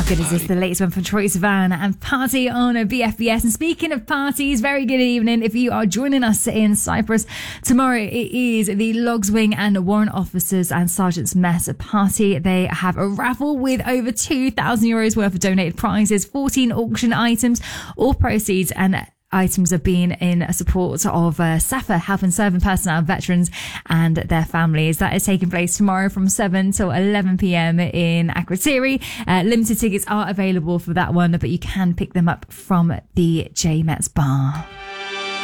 good as this? The latest one from Troye Sivan and Party on BFBS. And speaking of parties, very good evening. If you are joining us in Cyprus tomorrow, it is the Logs Wing and Warrant Officers and Sergeants Mess party. They have a raffle with over €2,000 worth of donated prizes, 14 auction items, all proceeds and items are being in support of SAFA, health and serving personnel, veterans and their families. That is taking place tomorrow from 7 till 11 p.m. in Akrotiri. Limited tickets are available for that one, but you can pick them up from the J Mets bar.